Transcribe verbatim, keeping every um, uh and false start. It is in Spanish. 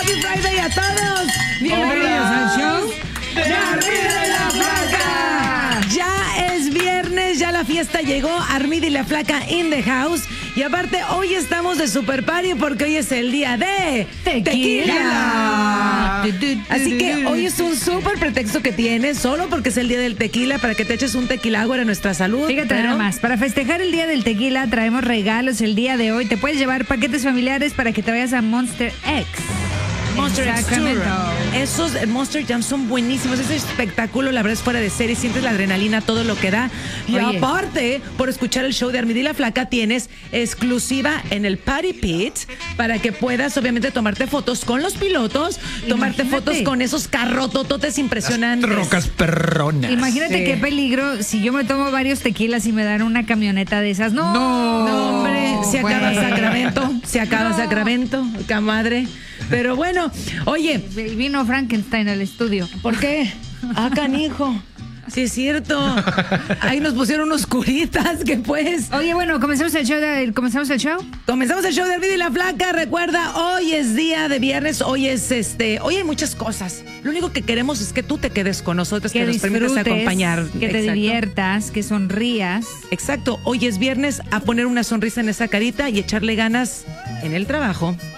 Happy Friday a todos. Bienvenidos al show de Armida y la Flaca. Ya es viernes, ya la fiesta llegó. Armida y la Flaca in the house. Y aparte, hoy estamos de super party porque hoy es el día de tequila. tequila. Así que hoy es un súper pretexto que tienes, solo porque es el día del tequila, para que te eches un tequila agua a nuestra salud. Fíjate pero... nada más, para festejar el día del tequila traemos regalos el día de hoy. Te puedes llevar paquetes familiares para que te vayas a Monster X. Monster X Tour. Esos Monster Jam son buenísimos. Ese espectáculo, la verdad, es fuera de serie. Sientes la adrenalina, todo lo que da. Y Oye. aparte, por escuchar el show de Armida y la Flaca, tienes exclusiva en el Party Pit para que puedas, obviamente, tomarte fotos con los pilotos, Imagínate. tomarte fotos con esos carrotototes impresionantes. Las trocas perronas. Imagínate sí. qué peligro si yo me tomo varios tequilas y me dan una camioneta de esas. No, no, no hombre, se acaba bueno. Sacramento, se acaba no. Sacramento, camadre. Pero bueno, oye. Vino Frankenstein al estudio. ¿Por qué? Ah, canijo. Sí, es cierto. Ahí nos pusieron unos curitas que pues. Oye, bueno, ¿comenzamos el show? De, ¿Comenzamos el show? Comenzamos el show de Armida y la Flaca. Recuerda, hoy es día de viernes. Hoy es este. Hoy hay muchas cosas. Lo único que queremos es que tú te quedes con nosotros, que, que nos permitas acompañar. Que te Exacto. diviertas, que sonrías. Exacto. Hoy es viernes, a poner una sonrisa en esa carita y echarle ganas en el trabajo,